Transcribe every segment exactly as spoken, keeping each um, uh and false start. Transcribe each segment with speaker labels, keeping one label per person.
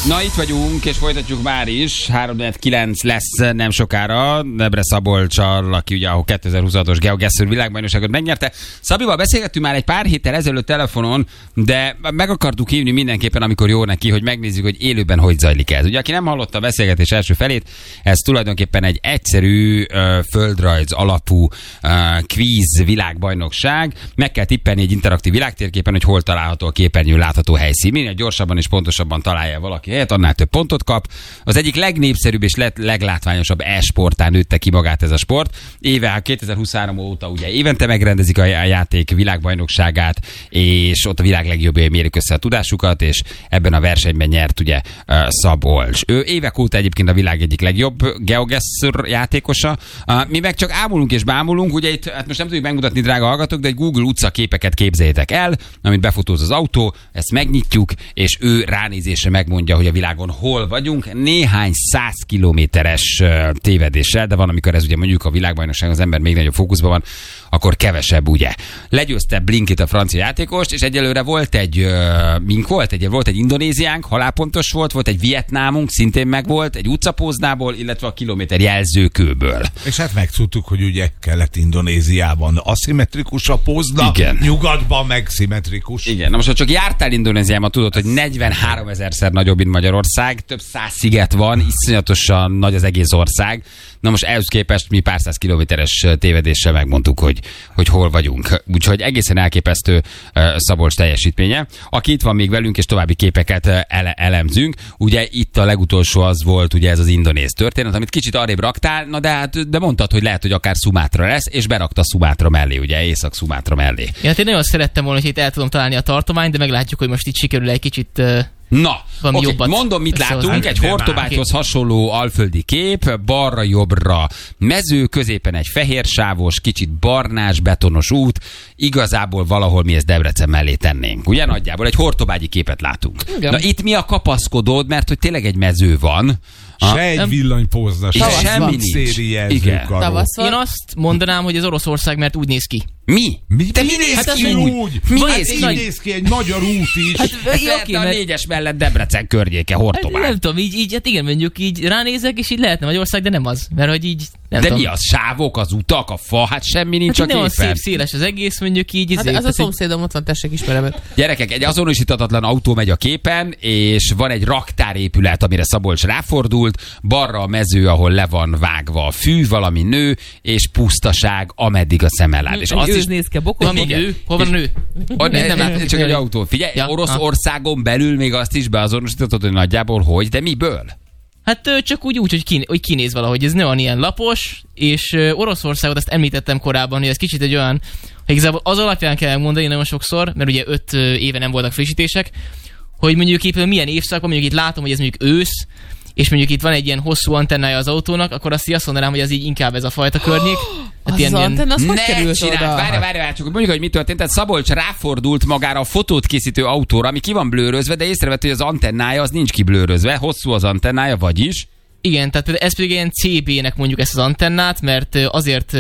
Speaker 1: Na itt vagyunk, és folytatjuk már is. három kilenc lesz nem sokára. Debre Szabolccsal, aki ugye a kétezer-huszonhatos GeoGuessr világbajnokságot megnyerte. Szabival beszélgettünk már egy pár héttel ezelőtt telefonon, de meg akartuk hívni mindenképpen, amikor jó neki, hogy megnézzük, hogy élőben hogy zajlik ez. Ugye, aki nem hallotta a beszélgetés első felét, ez tulajdonképpen egy egyszerű uh, földrajz alapú uh, kvíz világbajnokság. Meg kell tippelni egy interaktív világtérképen, hogy hol található a képernyőn látható helyszín. Minél gyorsabban és pontosabban találja valaki helyet, annál több pontot kap. Az egyik legnépszerűbb és leglátványosabb e-sportán nőtte ki magát ez a sport. Éve, kétezer-huszonhárom óta ugye évente megrendezik a játék világbajnokságát, és ott a világ legjobbjai mérik össze a tudásukat, és ebben a versenyben nyert ugye Szabolcs. Ő évek óta egyébként a világ egyik legjobb GeoGuessr játékosa. Mi meg csak ámulunk és bámulunk, ugye itt, hát most nem tudjuk megmutatni, drága hallgatók, de egy Google utcaképeket képzeljétek el, amit befotóz az autó, ezt megnyitjuk, és ő ránézésre megmondja, hogy a világon hol vagyunk, néhány száz kilométeres tévedéssel, de van, amikor ez ugye mondjuk a világbajnokság az ember még nagyobb fókuszban van, akkor kevesebb, ugye. Legyőzte Blinkit, a francia játékost, és egyelőre volt egy, mink volt egy, volt egy indonéziánk, halálpontos volt, volt egy vietnámunk, szintén megvolt, egy utcapóznából, illetve a kilométer jelzőkőből.
Speaker 2: És hát megtudtuk, hogy ugye Kelet-Indonéziában aszimmetrikus a pózna,
Speaker 1: igen.
Speaker 2: Nyugatban meg szimmetrikus.
Speaker 1: Igen, na most, ha csak jártál Indonéziában, tudod, hogy negyvenhárom ezerszer nagyobb, mint Magyarország, több száz sziget van, iszonyatosan nagy az egész ország. Na most ehhez képest mi pár száz kilométeres tévedéssel megmondtuk, hogy, hogy hol vagyunk. Úgyhogy egészen elképesztő uh, Szabolcs teljesítménye. Aki itt van még velünk, és további képeket uh, ele- elemzünk. Ugye itt a legutolsó az volt ugye ez az indonéz történet, amit kicsit arrébb raktál, na de, hát, de mondtad, hogy lehet, hogy akár Szumátra lesz, és berakta Szumátra mellé, ugye Észak-Szumátra mellé.
Speaker 3: Ja, hát én nagyon szerettem volna, hogy itt el tudom találni a tartományt, de meglátjuk, hogy most itt sikerül egy kicsit... Uh...
Speaker 1: Na, okay, mondom, mit látunk, egy hortobágyhoz hasonló alföldi kép, balra-jobbra mező, középen egy fehér sávos, kicsit barnás, betonos út, igazából valahol mi ezt Debrecen mellé tennénk. Ugye nagyjából egy hortobágyi képet látunk. Igen. Na itt mi a kapaszkodód, mert hogy tényleg egy mező van.
Speaker 2: Se egy villanypózna, se
Speaker 1: semmi nincs.
Speaker 3: Igen. Én azt mondanám, hogy az Oroszország, mert úgy néz ki.
Speaker 1: Mi?
Speaker 2: Mi? Te mi néz
Speaker 3: hát
Speaker 2: ki úgy? úgy?
Speaker 1: Mi
Speaker 2: hát
Speaker 1: néz ki?
Speaker 2: Így néz ki egy magyar út is.
Speaker 3: Hát,
Speaker 1: oké, a négyes mellett Debrecen környéke, Hortobágy.
Speaker 3: Hát, nem tudom, így, így, hát igen, mondjuk így ránézek, és így lehetne Magyarország, de nem az. Mert hogy így, nem
Speaker 1: de
Speaker 3: tudom.
Speaker 1: Mi az? Sávok, az utak, a fa, hát semmi nincs
Speaker 3: hát
Speaker 1: a képen.
Speaker 3: szép, széles az egész, mondjuk így.
Speaker 4: Hát az a szomszédom, ott van, tessék, ismerem őt.
Speaker 1: Gyerekek, egy azonosítatlan autó megy a képen, és van egy raktárépület, amire Szabolcs ráfordult, balra a mező, ahol le van vágva a fű, valami nő, és pusztaság, ameddig a szem ellád. És azt is
Speaker 4: néz ki a bokor.
Speaker 3: Van nő? Hol van a nő?
Speaker 1: Oh, ne, nem látom, csak egy autó. Figyelj, ja, Oroszországon belül még azt is beazonosítottad, hogy nagyjából hogy, de miből?
Speaker 3: Hát csak úgy, úgy hogy, kiné, hogy kinéz valahogy. Ez ne van ilyen lapos, és Oroszországot azt említettem korábban, hogy ez kicsit egy olyan, hogy igazából az alapján kell mondani nagyon sokszor, mert ugye öt éve nem voltak frissítések, hogy mondjuk éppen milyen évszakban, mondjuk itt látom, hogy ez mondjuk ősz, és mondjuk itt van egy ilyen hosszú antennája az autónak, akkor azt, azt mondanám, hogy az így inkább ez a fajta környék.
Speaker 4: Hát az ilyen, antenna, az hogy került oda?
Speaker 1: Várj, várj, várj, csak mondjuk, hogy mi történt. Tehát Szabolcs ráfordult magára a fotót készítő autóra, ami ki van blőrözve, de észrevett, hogy az antennája az nincs kiblőrözve, hosszú az antennája, vagyis.
Speaker 3: Igen, tehát ez pedig ilyen cé bé-nek mondjuk ezt az antennát, mert azért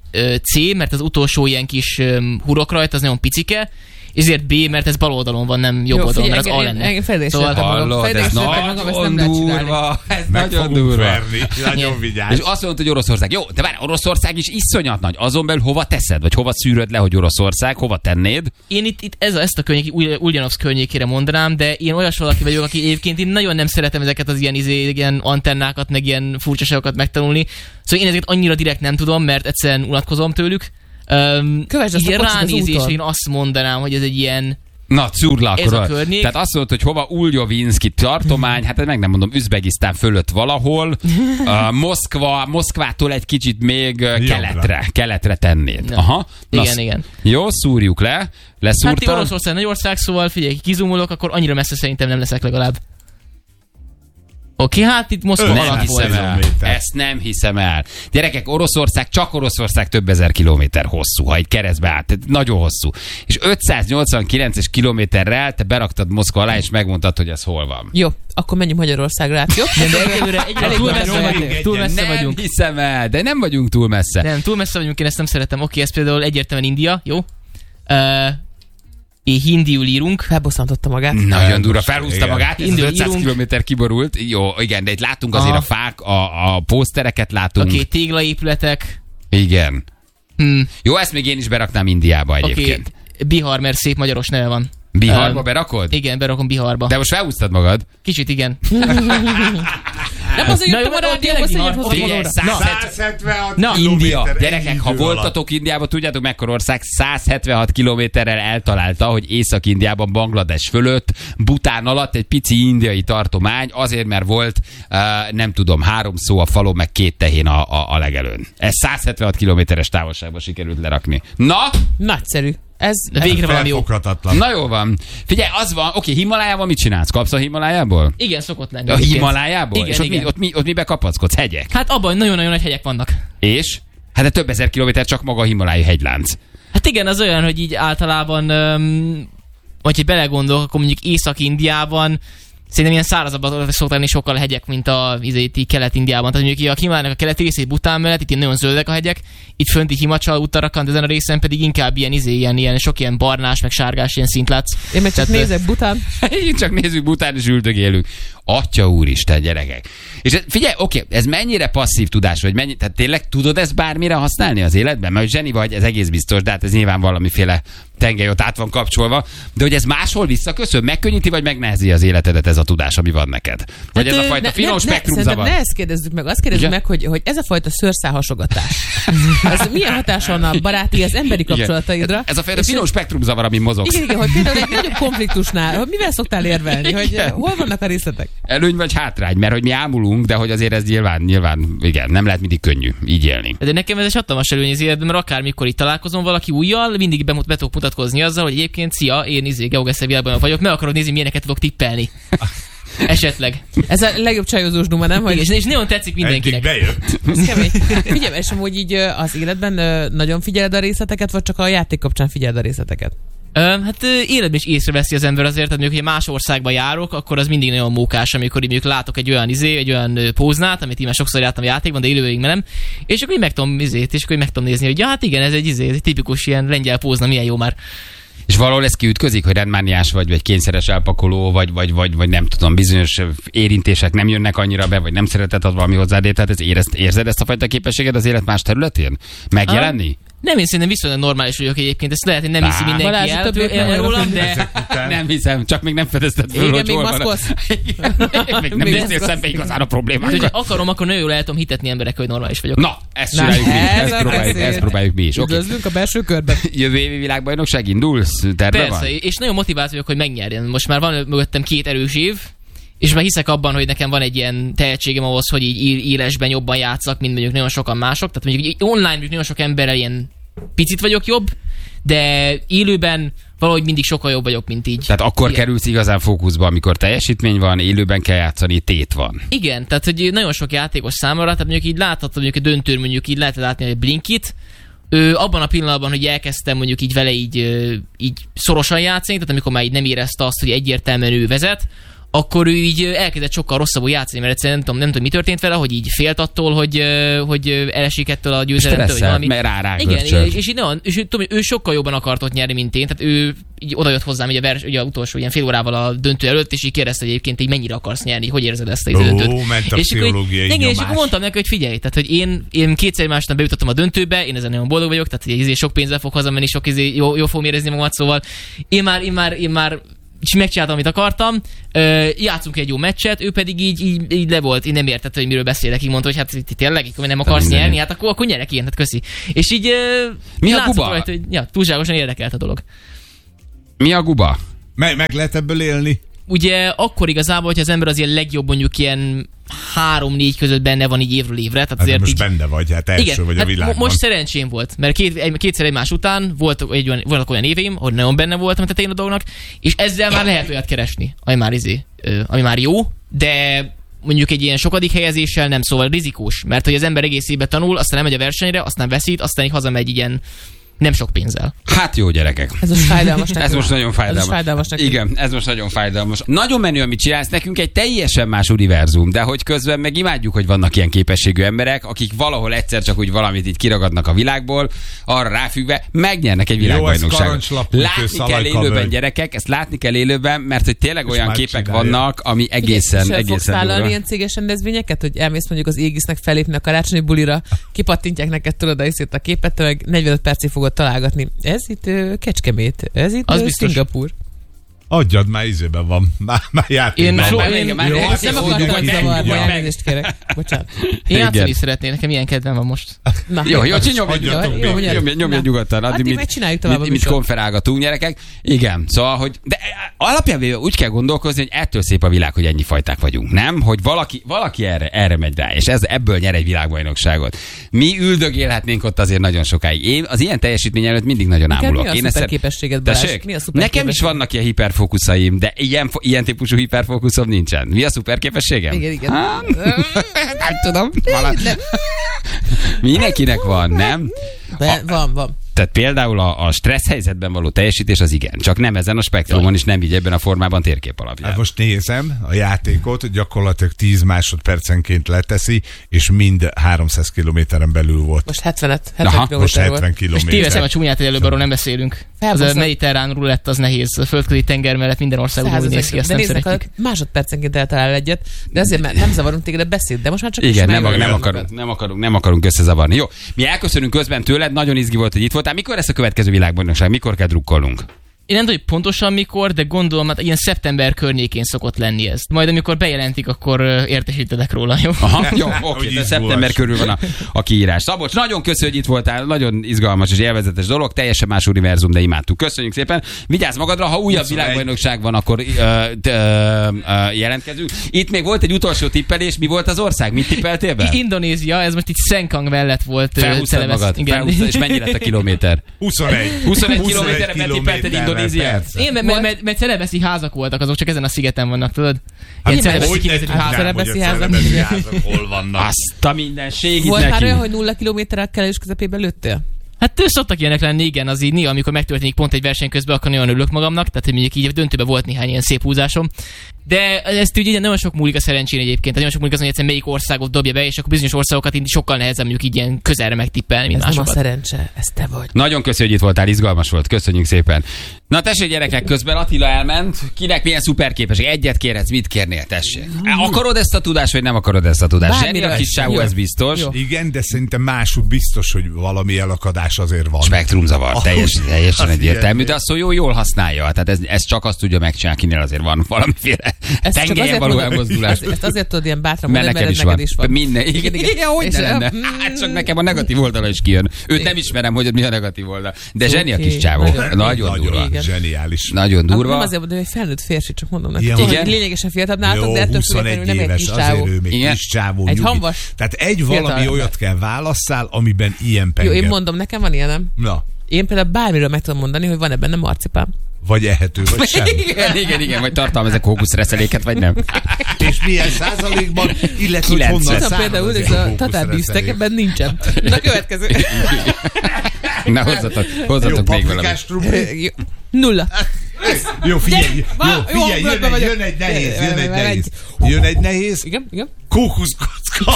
Speaker 3: C, mert az utolsó ilyen kis hurok rajta, az nagyon picike, ezért B, mert ez bal oldalon van, nem jobb oldalon, mert az A lenne.
Speaker 4: Engem fejlődésre
Speaker 1: szóval hallod, ez nagyon durva, ez nagyon durva.
Speaker 2: Nagyon vigyázz.
Speaker 1: És azt mondta, hogy Oroszország. Jó, de várj, Oroszország is iszonyat nagy. Azon belül hova teszed? Vagy hova szűröd le, hogy Oroszország? Hova tennéd?
Speaker 3: Én itt, itt ez, ezt a környék, Ulyanovszk környékére mondanám, de én olyas valaki vagyok, aki egyébként én nagyon nem szeretem ezeket az ilyen, izé, ilyen antennákat, meg ilyen furcsaságokat megtanulni. Szóval én ezeket annyira direkt nem tudom, mert egyszerűen unatkozom tőlük. Um, ilyen ránézésre én azt mondanám, hogy ez egy ilyen
Speaker 1: na, szúrla
Speaker 3: ez
Speaker 1: akkor.
Speaker 3: a környék.
Speaker 1: Tehát azt mondod, hogy hova Uljovinszki tartomány, hát meg nem mondom, Üzbegisztán fölött valahol, uh, Moszkva, Moszkvától egy kicsit még uh, keletre, keletre tennéd. Aha.
Speaker 3: Igen,
Speaker 1: na,
Speaker 3: igen.
Speaker 1: Jó, szúrjuk le. Leszúrtad?
Speaker 3: Hát Oroszország nagy ország, szóval figyelj, kizumolok, akkor annyira messze szerintem nem leszek legalább. Oké, okay, hát itt Moszkva
Speaker 1: nem
Speaker 3: alatt
Speaker 1: hiszem el. Ezt nem hiszem el. Gyerekek, Oroszország, csak Oroszország több ezer kilométer hosszú, ha egy keresztbe állt. Nagyon hosszú. És ötszáznyolcvankilences kilométerrel te beraktad Moszkva alá, és megmondtad, hogy ez hol van.
Speaker 4: Jó, akkor menjünk Magyarországra át, jó?
Speaker 3: De, de egyelőre, egyelőre túl messze vagyunk. Túl messze
Speaker 1: nem
Speaker 3: vagyunk.
Speaker 1: Nem hiszem el, de nem vagyunk túl messze.
Speaker 3: Nem, túl messze vagyunk, én ezt nem szeretem. Oké, ez például egyértelműen India, jó? Uh, hindiül írunk.
Speaker 4: Felbosszantotta magát.
Speaker 1: Nagyon durva, felhúzta
Speaker 2: igen.
Speaker 1: magát, ez az ötszáz kilométer kiborult. Jó, igen, de itt látunk azért
Speaker 3: Aha.
Speaker 1: a fák, a, a pósztereket látunk.
Speaker 3: Oké, okay, téglaépületek.
Speaker 1: Igen.
Speaker 3: Hmm.
Speaker 1: Jó, ezt még én is beraknám Indiába egyébként.
Speaker 3: Oké, okay. Bihar, mert szép magyaros neve van.
Speaker 1: Biharba
Speaker 3: Um,
Speaker 1: berakod?
Speaker 3: Igen, berakom Biharba.
Speaker 1: De most felhúztad magad.
Speaker 3: Kicsit igen.
Speaker 4: Nem azért
Speaker 3: Na,
Speaker 4: jöttem
Speaker 3: jó,
Speaker 4: a
Speaker 3: de
Speaker 4: rádióba,
Speaker 3: tényleg
Speaker 4: hogy
Speaker 3: Bihar.
Speaker 4: jöttem
Speaker 1: Figyelj,
Speaker 4: volna.
Speaker 1: száz-
Speaker 2: száz hetvenhat
Speaker 3: Na,
Speaker 1: India.
Speaker 2: kilométer
Speaker 1: Gyerekek,
Speaker 2: ennyi
Speaker 1: ha
Speaker 2: idő alatt.
Speaker 1: voltatok Indiában, tudjátok mekkora ország? száz hetvenhat kilométerrel eltalálta, hogy Észak-Indiában, Banglades fölött, Bután alatt egy pici indiai tartomány, azért, mert volt, uh, nem tudom, három szó a falon, meg két tehén a, a, a legelőn. Ez száz hetvenhat kilométeres távolságba sikerült lerakni. Na,
Speaker 4: Nagyszerű. Ez,
Speaker 3: De végre valami jó.
Speaker 2: Felfoghatatlan.
Speaker 1: na jó van. Figyelj, az van, oké, Himalájában mit csinálsz? Kapsz a Himalájából?
Speaker 3: Igen, szokott lenni.
Speaker 1: A
Speaker 3: egyébként.
Speaker 1: Himalájából?
Speaker 3: Igen,
Speaker 1: És ott,
Speaker 3: igen.
Speaker 1: Mi, ott, mi, ott mibe kapaszkodsz? Hegyek?
Speaker 3: Hát abban nagyon-nagyon nagy hegyek vannak.
Speaker 1: És? Hát de több ezer kilométer csak maga a Himalája hegylánc.
Speaker 3: Hát igen, az olyan, hogy így általában, um, hogyha belegondolok, akkor mondjuk Észak-Indiában szerintem ilyen szárazabban szoktak lenni sokkal a hegyek, mint a izét, Kelet-Indiában. Tehát mondjuk a Himalájának a keleti részét Bután mellett, itt ilyen nagyon zöldek a hegyek, itt fönti Himachal, Uttarakhand, ezen a részen pedig inkább ilyen, izé, ilyen, ilyen sok ilyen barnás, meg sárgás ilyen szint látsz.
Speaker 4: Én meg csak
Speaker 3: Tehát,
Speaker 4: nézek Bután.
Speaker 1: Így csak nézzük Bután és üldögélünk. Atya úristen, gyerekek. És ez, figyelj, oké, ez mennyire passzív tudás, vagy mennyi, tehát tényleg tudod ezt bármire használni az életben? Mert zseni vagy, ez egész biztos, de hát ez nyilván valamiféle tengely ott át van kapcsolva. De hogy ez máshol visszaköszön, megkönnyíti, vagy megnehezi az életedet ez a tudás, ami van neked? Vagy
Speaker 3: Hát,
Speaker 1: ez a
Speaker 3: ö,
Speaker 1: fajta
Speaker 4: Ne-
Speaker 1: finom
Speaker 4: ne- ne-
Speaker 1: spektrum
Speaker 4: Szerintem
Speaker 1: zavar?
Speaker 4: ne ezt kérdezzük meg, azt kérdezzük
Speaker 1: Ugye?
Speaker 4: meg, hogy, hogy ez a fajta szőrszálhasogatás. Ez milyen hatása van a baráti, az emberi
Speaker 1: Igen.
Speaker 4: kapcsolataidra?
Speaker 1: Ez a fajta
Speaker 4: És
Speaker 1: finom spektrum zavar, ami mozogsz.
Speaker 4: Igen, igen, hogy például egy nagyobb konfliktusnál, hogy mivel szoktál érvelni, hogy
Speaker 1: Igen.
Speaker 4: hol vannak a részletek?
Speaker 1: Előny vagy hátrány, mert hogy mi ámulunk, de hogy azért ez nyilván, nyilván, igen, nem lehet mindig könnyű így élni.
Speaker 3: De nekem ez egy hatalmas előny az életben, mert akármikor itt találkozom valaki újjal, mindig be, be tudok mutatkozni azzal, hogy egyébként szia, én izé GeoGuessr világban vagyok, meg akarod nézni, milyeneket tudok tippelni. Esetleg.
Speaker 4: Ez a legjobb csajozós duma, nem?
Speaker 3: Igen,
Speaker 4: Hogy
Speaker 3: és, és nagyon tetszik
Speaker 2: Eddig
Speaker 3: mindenkinek.
Speaker 2: bejött.
Speaker 4: ez kemény. Figyelj, és amúgy így ö, az életben ö, nagyon figyeled a részleteket, vagy csak a játék kapcsán figyeled a részleteket?
Speaker 3: Ö, hát ö, életben is észreveszi az ember azért, tehát mondjuk, hogy más országba járok, akkor az mindig nagyon mókás, amikor így mondjuk látok egy olyan izé, egy olyan ö, póznát, amit én már sokszor jártam a játékban, de élőben nem, és akkor így meg tudom izét, és akkor így meg tudom nézni, hogy ja, hát igen, ez egy izé, ez egy tipikus ilyen lengyel pózna, milyen jó már.
Speaker 1: És valahol ez kiütközik, hogy rendmániás vagy, vagy kényszeres elpakoló, vagy, vagy, vagy, vagy nem tudom, bizonyos érintések nem jönnek annyira be, vagy nem szereted ad valami hozzád, tehát ez érezt, érzed ezt a fajta képességed az élet más területén? Megjelenni?
Speaker 3: Nem, én szerintem viszonylag normális vagyok egyébként, ezt lehet, hogy nem hiszi
Speaker 1: Á,
Speaker 3: mindenki
Speaker 4: Balázs,
Speaker 3: el,
Speaker 4: többet nem
Speaker 3: el
Speaker 4: vagyok
Speaker 3: rólam,
Speaker 4: önni.
Speaker 3: de...
Speaker 1: Nem hiszem, csak még nem fedezted föl,
Speaker 4: Igen,
Speaker 1: hogy
Speaker 4: még
Speaker 1: hol van.
Speaker 4: maszkolsz.
Speaker 1: Igen, még nem
Speaker 4: Még
Speaker 1: néztél
Speaker 4: maszkolsz.
Speaker 1: szembe igazán a
Speaker 3: Hát, hogy
Speaker 1: problémákat.
Speaker 3: akarom, akkor nagyon jól el tudom hitetni emberek, hogy normális vagyok.
Speaker 1: Na, ezt
Speaker 4: Na,
Speaker 1: csináljuk mi,
Speaker 4: ez
Speaker 1: ezt
Speaker 4: a
Speaker 1: próbáljuk,
Speaker 4: beszéd.
Speaker 1: ezt próbáljuk mi is. Oké.
Speaker 4: Üdvözlünk a belső körben.
Speaker 1: Jövő évi világbajnokság indulsz? Terve van?
Speaker 3: Persze, és nagyon motivált vagyok, hogy megnyerjen. Most már van mögöttem két erős év, és már hiszek abban, hogy nekem van egy ilyen tehetségem ahhoz, hogy így él- élesben jobban játszak, mint mondjuk nagyon sokan mások. Tehát mondjuk így online mondjuk nagyon sok emberrel ilyen picit vagyok jobb, de élőben valahogy mindig sokkal jobb vagyok, mint így.
Speaker 1: Tehát akkor
Speaker 3: Igen.
Speaker 1: kerülsz igazán fókuszba, amikor teljesítmény van, élőben kell játszani, tét van.
Speaker 3: Igen, tehát hogy nagyon sok játékos számára, tehát mondjuk így láthatod, mondjuk a döntőn mondjuk így lehet látni egy Blinkit, ő abban a pillanatban, hogy elkezdtem mondjuk így vele így, ö, így szorosan játszani, tehát amikor már így nem érezte azt, hogy egyértelműen ő vezet, akkor ő így ö, elkezdett sokkal rosszabbul játszani, mert egyszerűen nem tudom, nem tudom, mi történt vele, hogy így félt attól, hogy, ö, hogy ö, elesik ettől a győzelemtől, vagy
Speaker 1: Stresszel,
Speaker 3: valami.
Speaker 1: mert rá rá
Speaker 3: Igen,
Speaker 1: görcsölt.
Speaker 3: és így nagyon, és ő, tudom, ő sokkal jobban akart ott nyerni, mint én, tehát ő így odajött hozzám, ugye, a vers, ugye a utolsó ilyen fél órával a döntő előtt, és így kérdezte, hogy egyébként így mennyire akarsz nyerni, hogy érzed ezt a
Speaker 2: Ó,
Speaker 3: döntőt.
Speaker 2: ment a
Speaker 3: És akkor így-
Speaker 2: pszichológiai
Speaker 3: igen, és
Speaker 2: nyomás.
Speaker 3: akkor mondtam neki, hogy figyelj, tehát hogy én, én kétszer másnap bejutottam a döntőbe, én ezen nagyon boldog vagyok, tehát hogy izé sok pénzzel fog hazamenni, sok izé, jó, jó fogom érezni magamat, szóval én már, én már, én már és megcsináltam, amit akartam, ö, játszunk egy jó meccset, ő pedig így, így, így le volt, én nem értette, hogy miről beszélek, így mondta, hogy hát ti tényleg, akkor nem akarsz
Speaker 1: minden.
Speaker 3: nyerni, hát akkor, akkor nyerek ilyen, hát köszi. És így ö,
Speaker 1: Mi a
Speaker 3: látszott
Speaker 1: guba?
Speaker 3: rajta, hogy ja, túlságosan érdekelt a dolog.
Speaker 1: Mi a guba?
Speaker 2: Meg, meg lehet ebből élni?
Speaker 3: Ugye akkor igazából, hogyha az ember az ilyen legjobb mondjuk ilyen három-négy között benne van így évről évre, tehát
Speaker 2: Hát de
Speaker 3: azért
Speaker 2: most
Speaker 3: így...
Speaker 2: benne vagy, hát első
Speaker 3: Igen,
Speaker 2: vagy a
Speaker 3: hát
Speaker 2: világban.
Speaker 3: mo- most szerencsém volt, mert két, egy, kétszer egymás után volt egy olyan, voltak olyan éveim, hogy nagyon benne voltam a tetején a dolognak, és ezzel már lehet olyat keresni, ami már, izé, ö, ami már jó, de mondjuk egy ilyen sokadik helyezéssel nem, szóval rizikós, mert hogy az ember egész évben tanul, aztán elmegy a versenyre, aztán veszít, aztán így hazamegy ilyen Nem sok pénzzel.
Speaker 1: Hát jó, gyerekek.
Speaker 4: Ez most fájdalmas.
Speaker 1: Ez most nagyon fájdalmas.
Speaker 4: Ez fájdalmas nekünk.
Speaker 1: Igen, ez most nagyon fájdalmas. Nagyon menő, amit csinálsz, nekünk egy teljesen más univerzum, de hogy közben meg imádjuk, hogy vannak ilyen képességű emberek, akik valahol egyszer csak úgy valamit így kiragadnak a világból, arra ráfüggve megnyernek egy világbajnokságot. Látni kell élőben, gyerekek, ezt látni kell élőben, mert hogy tényleg
Speaker 2: és
Speaker 1: olyan képek
Speaker 2: csinálja.
Speaker 1: vannak, ami egészen,
Speaker 4: Figyelj,
Speaker 1: egészen
Speaker 4: fogsz vállalni
Speaker 1: durva.
Speaker 4: ilyen céges rendezvényeket, hogy elmész mondjuk az Égisznek felépni a karácsonyi bulira, kipattintják neked, tudod, a a képet, te meg negyvenöt percig fogod találgatni. Ez itt uh, Kecskemét, ez itt
Speaker 3: Az
Speaker 4: uh,
Speaker 3: biztos.
Speaker 4: Szingapúr.
Speaker 2: Adjad, már izében van. Már, már játékban
Speaker 3: Én-
Speaker 2: van.
Speaker 3: Már-
Speaker 1: Én-
Speaker 3: már-
Speaker 1: Jó,
Speaker 4: Ezt nem
Speaker 1: jó,
Speaker 4: akartam
Speaker 1: nyugodj meg,
Speaker 4: zavarni,
Speaker 1: nyugodj meg.
Speaker 4: elnézést kérek. Bocsánat.
Speaker 3: Én
Speaker 1: Igen.
Speaker 3: játszani is szeretnék, nekem ilyen kedvem van most.
Speaker 4: Na,
Speaker 1: Jó, jó,
Speaker 2: Hagyjatok
Speaker 1: nyomj,
Speaker 2: békén.
Speaker 1: nyomj,
Speaker 4: Jó,
Speaker 1: nyomj,
Speaker 4: nyomj.
Speaker 1: nyomj, nyomj nyugodtan. Addig
Speaker 4: Addig
Speaker 1: mit,
Speaker 4: megcsináljuk tovább a
Speaker 1: mit, mit
Speaker 4: műsort.
Speaker 1: konferálgatunk, gyerekek. Igen, szóval, hogy de alapján véve úgy kell gondolkozni, hogy ettől szép a világ, hogy ennyi fajták vagyunk, nem? Hogy valaki, valaki erre, erre megy rá, és ez, ebből nyer egy világbajnokságot. Mi üldögélhetnénk ott azért nagyon sokáig. Én az ilyen teljesítmény előtt mindig nagyon
Speaker 4: Neked
Speaker 1: ámulok.
Speaker 4: mi a
Speaker 1: Én ezt-
Speaker 4: szuper képességed, Balázs?
Speaker 1: Tessék?
Speaker 4: Mi a szuper
Speaker 1: Nekem is
Speaker 4: képességed?
Speaker 1: vannak ilyen hiperfókuszaim, de ilyen, ilyen típusú hiperfókuszom nincsen. Mi a szuper képességem?
Speaker 4: Igen, igen.
Speaker 1: Hát, nem tudom. Vala... Mindenkinek van, nem?
Speaker 4: De van, van.
Speaker 1: Tehát például a, a stressz helyzetben való teljesítés az igen, csak nem ezen a spektrumon, és nem így ebben a formában térkép alapján.
Speaker 2: Hát most nézem a játékot, gyakorlatilag tíz másodpercenként leteszi, és mind háromszáz kilométeren belül volt.
Speaker 4: Most hetvenet,
Speaker 1: Aha,
Speaker 4: hetven
Speaker 2: Most
Speaker 4: kilométer
Speaker 2: hetven
Speaker 4: volt.
Speaker 3: És téveszem a
Speaker 2: kilométer.
Speaker 3: csúnyát, hogy előbb arról nem beszélünk. Az a
Speaker 4: Felbaszod.
Speaker 3: mediterrán rulett az nehéz. A földközi tenger mellett minden országban úgy néz ki,
Speaker 4: Százezek.
Speaker 3: azt
Speaker 4: De
Speaker 3: nem
Speaker 4: néznek,
Speaker 3: szeretjük.
Speaker 4: a másodpercenként eltalál egyet, de azért mert nem zavarunk téged, de beszéd, de most már csak
Speaker 1: Igen, nem,
Speaker 4: ismerjük
Speaker 1: nem,
Speaker 4: a
Speaker 1: akarunk, nem, akarunk, nem akarunk összezavarni. Jó, mi elköszönünk közben tőled, nagyon izgi volt, hogy itt voltál. Mikor lesz a következő világbajnokság? Mikor kell drukkolnunk?
Speaker 3: Én nem tudom, hogy pontosan mikor, de gondolom, hát ilyen szeptember környékén szokott lenni ez. Majd amikor bejelentik, akkor ö, értesítetek róla, jó?
Speaker 1: Aha, jó, oké,
Speaker 2: Hogy
Speaker 1: de
Speaker 2: izgulás.
Speaker 1: szeptember körül van a, a kiírás. Szabolcs, nagyon köszönjük, hogy itt voltál, nagyon izgalmas és élvezetes dolog, teljesen más univerzum, de imádtuk. Köszönjük szépen. Vigyázz magadra, ha újabb világbajnokság van, akkor ö, ö, ö, jelentkezünk. Itt még volt egy utolsó tippelés, mi volt az ország? Mit tippeltél be?
Speaker 3: Indonézia, ez most itt Sengkang mellett volt. ö,
Speaker 1: Felhúztad
Speaker 3: televesz-
Speaker 1: magad,
Speaker 3: Igen.
Speaker 1: felhúztad, és mennyi lett a kilométer?
Speaker 2: huszonegy.
Speaker 1: huszonegy kilométerre betippelted Indonéziát?
Speaker 2: persze.
Speaker 3: Én, mert, mert, mert, mert celebeszi házak voltak, azok csak ezen a szigeten vannak, tudod? Ilyen
Speaker 2: Hát,
Speaker 3: celebeszi
Speaker 2: hogy
Speaker 3: kivezető
Speaker 2: ne
Speaker 3: házak.
Speaker 2: tudnám, hogy a
Speaker 4: Celebeszi házak.
Speaker 2: celebeszi házak hol vannak.
Speaker 1: Azt a mindenség itt
Speaker 4: Volt már
Speaker 1: neki.
Speaker 4: olyan, hogy nulla kilométerrel kellős közepébe lőttél?
Speaker 3: Hát ő szoktak ilyenek lenni, igen, az így néha, amikor megtörténik pont egy verseny közben, akkor nagyon örülök magamnak, tehát hogy mondjuk így a döntőben volt néhány ilyen szép húzásom. De ezt ugye nagyon sok múlik a szerencsén egyébként, tehát nagyon sok múlik azon, hogy egyszerűen melyik országot dobja be, és akkor bizonyos országokat így sokkal nehezebb mondjuk így ilyen közelre megtippelni, mint
Speaker 4: Ez nem a
Speaker 3: másokat.
Speaker 4: szerencse, ez te vagy.
Speaker 1: Nagyon köszönjük, hogy itt voltál, izgalmas volt, köszönjük szépen. Na tessék gyerekek, közben Attila elment, kinek milyen szuperképesség, egyet kérhetsz, mit kérnél, tessék. Akarod ezt a tudást, vagy nem akarod ezt a tudást? Zseni
Speaker 4: Bármire
Speaker 1: a kis
Speaker 4: lesz.
Speaker 1: csávó,
Speaker 4: Jó.
Speaker 1: ez biztos.
Speaker 4: Jó.
Speaker 2: Igen, de szerintem másút biztos, hogy valami elakadás azért van.
Speaker 1: Spektrumzavar,
Speaker 2: Ah,
Speaker 1: teljes, teljesen
Speaker 2: az
Speaker 1: egyértelmű,
Speaker 2: ilyen.
Speaker 1: de azt szó jó, jól használja. Tehát ez, ez csak azt tudja megcsinálni, kinél azért van valamiféle
Speaker 4: Ezt csak
Speaker 1: tengelyen
Speaker 4: azért
Speaker 1: való
Speaker 4: mondom-
Speaker 1: elmozdulás.
Speaker 4: Ezt, ezt azért tudod ilyen bátran
Speaker 1: Mert
Speaker 4: mondani,
Speaker 1: nekem
Speaker 4: mert
Speaker 1: is
Speaker 4: ez
Speaker 1: van.
Speaker 4: neked is van.
Speaker 1: Minden. Igen, igen, igen, hogy
Speaker 4: És,
Speaker 1: ne lenne.
Speaker 4: mm,
Speaker 1: Hát csak nekem a negatív oldala is kijön. Őt nem ismerem, hogy mi a negatív oldal. De zseni a kis
Speaker 4: Oké,
Speaker 1: csávó.
Speaker 4: nagyon-
Speaker 1: Nagyon durva.
Speaker 2: Nagyon
Speaker 4: Igen.
Speaker 2: zseniális.
Speaker 1: Nagyon
Speaker 4: Durva.
Speaker 1: durva.
Speaker 4: Nem azért mondom, hogy felnőtt férfi, csak mondom neki.
Speaker 2: Igen,
Speaker 4: Tudom,
Speaker 1: igen.
Speaker 4: hogy lényegesen fiatalabb nálatok,
Speaker 2: Jó,
Speaker 4: de ettől
Speaker 2: huszonegy
Speaker 4: függetlenül nem egy
Speaker 2: éves,
Speaker 4: kis
Speaker 2: azért
Speaker 4: csávó.
Speaker 2: ő még
Speaker 1: Igen.
Speaker 2: kis csávó.
Speaker 4: Egy
Speaker 2: nyugi.
Speaker 4: hamvas,
Speaker 2: Tehát egy valami
Speaker 4: fiatal
Speaker 2: olyat
Speaker 4: ember.
Speaker 2: kell válasszál, amiben ilyen
Speaker 4: Jó,
Speaker 2: penge.
Speaker 4: én mondom, nekem van ilyenem.
Speaker 2: Na,
Speaker 4: Én például bármiről meg tudom mondani, hogy van-e benne marcipán.
Speaker 2: vagy ehető, vagy sem.
Speaker 1: Igen, igen, igen, vagy tartalmaz a kókuszreszeléket, vagy nem.
Speaker 2: És milyen százalékban, illetve hogy
Speaker 1: Kilenc.
Speaker 2: honnan
Speaker 4: Tudom,
Speaker 2: származik
Speaker 4: például ez a tatárdisztek, ebben nincsen. Na, következő.
Speaker 1: Na, hozzatok,
Speaker 2: Jó,
Speaker 1: hozzatok még valamit.
Speaker 2: paprikás trupli.
Speaker 4: Jó. Nulla.
Speaker 2: Jó, figyelj, jó,
Speaker 4: Ma- jó
Speaker 2: figyelj, jön
Speaker 4: hangulatban
Speaker 2: egy,
Speaker 4: vagyok.
Speaker 2: jön egy nehéz, jön egy
Speaker 4: Vele
Speaker 2: nehéz. Jön egy nehéz,
Speaker 4: Igen, igen.
Speaker 2: kókuszkocka.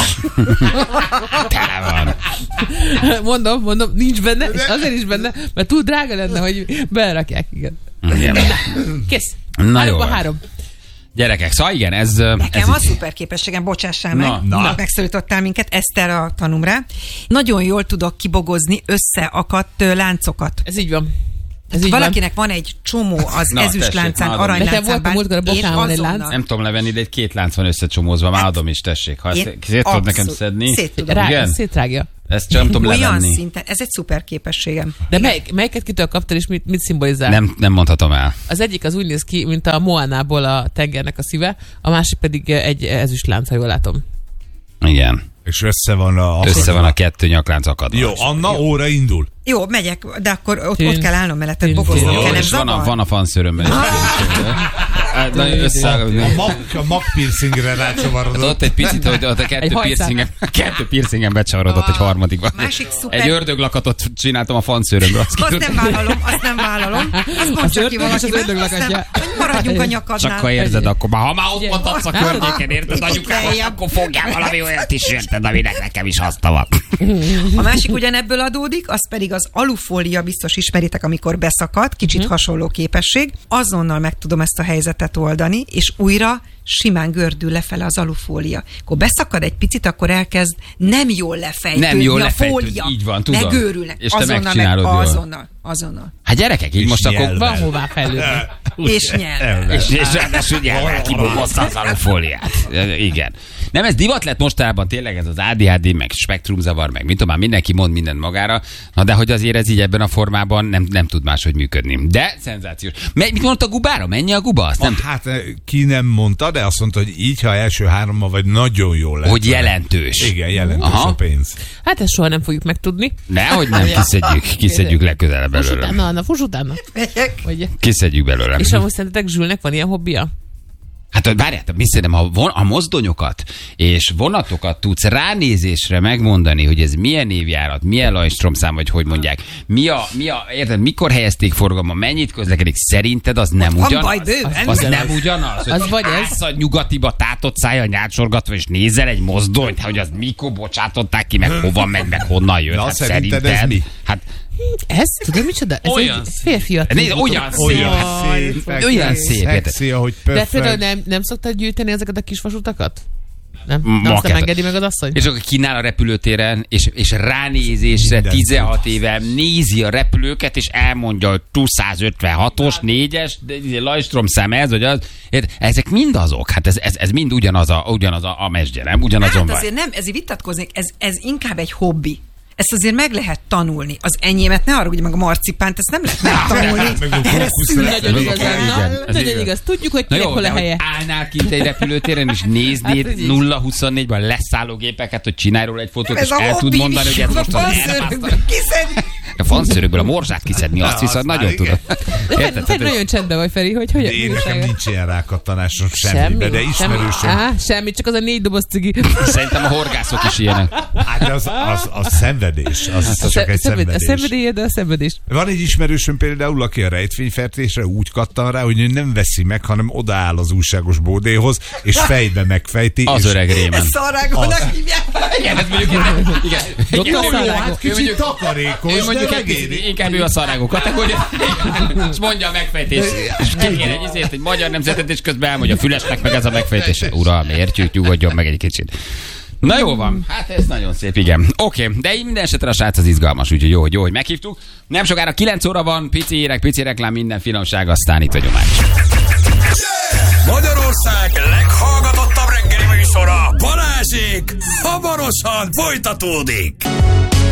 Speaker 1: Tele van.
Speaker 4: Mondom, mondom, nincs benne, és azért is benne, mert túl drága lenne, hogy belerakják, igen.
Speaker 1: Igen.
Speaker 4: Kész.
Speaker 1: Na jó.
Speaker 4: Háromba három.
Speaker 1: Gyerekek, szóval igen, ez...
Speaker 5: Nekem
Speaker 1: ez
Speaker 5: a szuper képességem, bocsássál meg,
Speaker 1: Na,
Speaker 2: na.
Speaker 5: megszólítottál minket, Eszter a tanumra. Nagyon jól tudok kibogozni összeakadt ö, láncokat.
Speaker 4: Ez így van. Ez így
Speaker 5: Valakinek van. egy csomó az
Speaker 1: Na,
Speaker 5: ezüst
Speaker 1: tessék,
Speaker 5: láncán,
Speaker 1: na, adom.
Speaker 5: aranyláncán.
Speaker 4: Nekem volt a múltkor a
Speaker 5: és
Speaker 4: bokámon egy
Speaker 5: azonnal-
Speaker 4: lánc.
Speaker 1: Nem tudom levenni, de egy két lánc van összecsomózva, már adom is, tessék. Ha ezt
Speaker 5: Én
Speaker 1: szét tudod nekem
Speaker 5: abszolút
Speaker 1: szedni.
Speaker 5: szét tudom.
Speaker 4: Rá,
Speaker 1: Igen?
Speaker 4: szétrágja.
Speaker 1: Ezt csak nem tudom
Speaker 5: Olyan
Speaker 1: levenni.
Speaker 5: szinten, ez egy szuper képességem.
Speaker 4: De melyik, melyiket kitől kaptál, és mit, mit szimbolizál?
Speaker 1: Nem, nem mondhatom el.
Speaker 4: Az egyik az úgy néz ki, mint a Moanából a tengernek a szíve, a másik pedig egy ezüst lánc, ha jól látom.
Speaker 1: Igen.
Speaker 2: És össze van a...
Speaker 1: Össze van a kettő nyaklánc akadva.
Speaker 2: Jó, Anna, óra indul.
Speaker 5: Jó, megyek, de akkor ott,
Speaker 4: Tűn.
Speaker 5: ott kell állnom melletted,
Speaker 4: Tűn.
Speaker 5: bogoznom
Speaker 1: Jó,
Speaker 5: kell, nem
Speaker 1: és van a,
Speaker 5: zavar?
Speaker 1: van a fanszörömben is. nagyon össze...
Speaker 2: A mag, a mag piercingre rácsavarodott.
Speaker 1: Ott egy picit, hogy ott a kettő
Speaker 4: Egy hajszál.
Speaker 1: piercingen, kettő piercingen becsavarodott egy harmadikba.
Speaker 5: Másik szuper-
Speaker 1: Egy ördöglakatot csináltam a fanszőrömből. Azt
Speaker 5: Azt
Speaker 1: kiderült.
Speaker 5: nem vállalom, azt nem vállalom. Azt mondd
Speaker 4: Az
Speaker 5: csak ki
Speaker 4: ördög és az
Speaker 5: valakinek.
Speaker 4: ördög
Speaker 5: Azt nem-
Speaker 4: lakatja.
Speaker 5: hogy maradjunk a nyakadnál.
Speaker 1: Csak ha érzed, akkor már, ha már ott mondhatsz a
Speaker 4: Hát,
Speaker 1: környéken, érted,
Speaker 5: itt
Speaker 1: anyukám,
Speaker 5: lejjebb.
Speaker 1: akkor fogjál valami olyat is, érted, aminek nekem is haszna van.
Speaker 5: A másik ugyanebből adódik, az pedig az alufólia, biztos ismeritek, amikor beszakad, kicsit
Speaker 1: Mhm.
Speaker 5: hasonló képesség. Azonnal meg tudom ezt a helyzetet oldani, és újra simán gördül lefele az alufólia. Akkor beszakad egy picit, akkor elkezd nem jól lefejtődni
Speaker 1: Nem jól
Speaker 5: a
Speaker 1: lefejtőd,
Speaker 5: fólia.
Speaker 1: így van, tudom.
Speaker 5: Megőrülnek.
Speaker 1: És te
Speaker 5: azonnal,
Speaker 1: megcsinálod jól.
Speaker 5: azonnal, azonnal.
Speaker 1: Hát gyerekek, így
Speaker 2: És
Speaker 1: most akkor...
Speaker 2: nyelven.
Speaker 4: Van hová fejlődni.
Speaker 5: És nyelv.
Speaker 1: És, és ráadásul nyelven kibogozta az alufóliát. Igen. Nem, ez divat lett mostában tényleg ez az á dé há dé, meg spektrumzavar, meg mint tudom, már mindenki mond mindent magára, na de hogy azért ez így ebben a formában nem, nem tud máshogy működni. De szenzációs. Me, mit mondta a gubára? Mennyi a guba? Azt nem
Speaker 2: Nem, hát ki nem mondta, de azt mondta, hogy így, ha első hárommal vagy nagyon jól lehet.
Speaker 1: hogy jelentős.
Speaker 2: Igen, jelentős
Speaker 1: Aha.
Speaker 2: a pénz.
Speaker 4: Hát ezt soha nem fogjuk megtudni.
Speaker 1: Nehogy nem, kiszedjük, kiszedjük legközelebb
Speaker 4: Fuss
Speaker 1: belőle.
Speaker 4: utána, Anna, fuss utána.
Speaker 5: Megyek.
Speaker 4: Vagy...
Speaker 1: Kiszedjük belőle.
Speaker 4: És amúgy szerintetek Zsülnek van ilyen hobbija?
Speaker 1: Hát várjál, mi szerintem, ha von, a mozdonyokat és vonatokat tudsz ránézésre megmondani, hogy ez milyen évjárat, milyen Lajstromszám, vagy hogy mondják, mi a, mi a, érted, mikor helyezték forgalma, mennyit közlekedik, szerinted az nem
Speaker 5: Van
Speaker 1: ugyanaz?
Speaker 5: baj bőven.
Speaker 1: Az nem ugyanaz?
Speaker 4: Az vagy ez.
Speaker 1: Állsz a nyugatiba tátott szájjal nyátsorgatva, és nézel egy mozdonyt, hogy az mikor bocsátották ki, meg hova megy, meg honnan jött.
Speaker 2: Na,
Speaker 1: Hát
Speaker 2: szerinted ez mi?
Speaker 1: Hát
Speaker 4: Ez, tudod micsoda? Ez
Speaker 1: Olyan
Speaker 4: egy férfiat.
Speaker 1: nézd, olyan szép.
Speaker 2: Olyan
Speaker 4: Jaj,
Speaker 2: szép,
Speaker 4: fog-
Speaker 1: olyan szép, érted?
Speaker 2: szexi, ahogy
Speaker 4: De
Speaker 2: pöffel.
Speaker 4: például nem, nem szoktad gyűjteni ezeket a kis vasutakat? Nem?
Speaker 1: Ma
Speaker 4: Na, azt nem
Speaker 1: kell-
Speaker 4: engedi meg az asszony?
Speaker 1: És akkor kínál a repülőtéren, és, és ránézésre
Speaker 2: Mindent
Speaker 1: tizenhat éve nézi a repülőket, és elmondja, hogy kétszázötvenhatos, négyes, Lajstromszám ez, vagy az. Érted? Ezek mind azok. Hát ez, ez, ez mind ugyanaz a, ugyanaz a, a mesdje, nem? Ugyanazon
Speaker 5: Hát
Speaker 1: van.
Speaker 5: azért nem, ezért vitatkoznék, ez, ez inkább egy hobbi. Ezt azért meg lehet tanulni. Az enyémet ne arra, hogy meg a marcipánt, ezt nem lehet megtanulni.
Speaker 2: meg a
Speaker 5: Erre
Speaker 2: fókuszra.
Speaker 5: született.
Speaker 4: Nagyon igaz,
Speaker 1: Igen,
Speaker 4: Anna.
Speaker 1: igen, ez
Speaker 4: Nagyon
Speaker 1: igaz.
Speaker 4: igaz. Tudjuk, hogy
Speaker 1: Na
Speaker 4: kinek
Speaker 1: jó,
Speaker 4: hol
Speaker 1: de
Speaker 4: a
Speaker 1: hogy
Speaker 4: helye.
Speaker 1: állnál kint egy repülőtéren, és néznéd
Speaker 4: Hát ez így.
Speaker 1: nulla huszonnégyben leszállógépeket, hogy csinálj róla egy fotót, és
Speaker 5: Ez a
Speaker 1: el tud
Speaker 5: hobbi.
Speaker 1: mondani, hogy ez most az
Speaker 5: Fanszőrökből kiszedni.
Speaker 1: a fanszőrökből a morzsát kiszedni, azt
Speaker 2: Na,
Speaker 1: viszont
Speaker 2: azt
Speaker 1: nagyon
Speaker 2: már
Speaker 1: tudod.
Speaker 4: De
Speaker 1: Érted?
Speaker 4: Feri,
Speaker 1: Tehát ez-
Speaker 4: nagyon csendben vagy, Feri, hogy hogy
Speaker 2: Én nekem nincs ilyen rákattanásom semmibe,
Speaker 4: Semmi,
Speaker 2: de ismerősöm.
Speaker 4: Semmi, Á, semmi, csak az a négy doboz cigi.
Speaker 1: Szerintem a horgászok is ilyenek.
Speaker 2: Hát az, az, az szenvedés, az
Speaker 4: A
Speaker 2: csak egy
Speaker 4: szenved- a
Speaker 2: szenvedés.
Speaker 4: szenvedélyed, de a szenvedés.
Speaker 2: Van egy ismerősöm például, aki a rejtvényfertésre úgy kattan rá, hogy ő nem veszi meg, hanem odaáll az újságos bódéhoz, és fejbe megfejti.
Speaker 1: Az
Speaker 2: és
Speaker 1: öreg rémen.
Speaker 5: Ezt szarágónak hívják.
Speaker 1: Igen, ez mondjuk igen. Igen.
Speaker 4: Doktor
Speaker 1: Igen,
Speaker 4: Szarágó.
Speaker 1: jó,
Speaker 2: Hát
Speaker 1: ő
Speaker 2: kicsit
Speaker 1: mondjuk-
Speaker 2: takarékos,
Speaker 1: Ő mondjuk
Speaker 2: de
Speaker 1: egy
Speaker 2: megéri.
Speaker 1: picit, inkább ő a szarágó kategória, és mondja a megfejtés, és kikér egy izért, egy magyar nemzetet, és közben elmondja a Fülesnek meg ez a megfejtése. Uram, értjük, nyugodjon meg egy kicsit. Na jó van, hát ez nagyon szép, igen. Oké, okay, de így minden esetre a srác az izgalmas, úgyhogy jó, hogy jó, hogy meghívtuk. Nem sokára kilenc óra van, pici érek, pici reklám, minden finomság, aztán itt vagyunk már is.
Speaker 6: Magyarország leghallgatottabb reggeli műsora Balázsék hamarosan folytatódik.